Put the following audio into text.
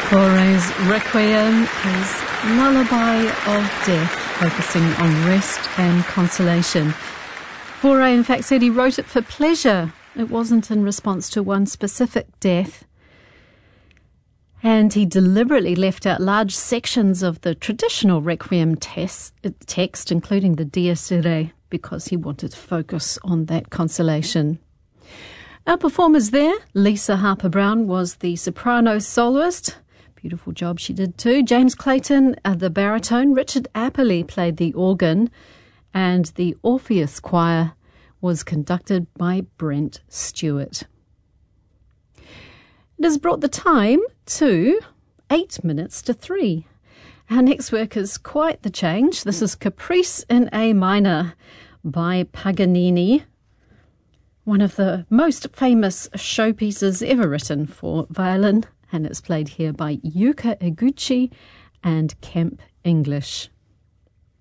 Fauré's Requiem is Lullaby of Death, focusing on rest and consolation. Fauré, in fact, said he wrote it for pleasure. It wasn't in response to one specific death. And he deliberately left out large sections of the traditional Requiem text, including the Dies Irae, because he wanted to focus on that consolation. Our performers there, Lisa Harper-Brown was the soprano soloist. Beautiful job she did too. James Clayton, the baritone. Richard Apperley played the organ. And the Orpheus Choir was conducted by Brent Stewart. It has brought the time to 8 minutes to 3. Our next work is quite the change. This is Caprice in A minor by Paganini, one of the most famous showpieces ever written for violin, and it's played here by Yuka Eguchi and Kemp English.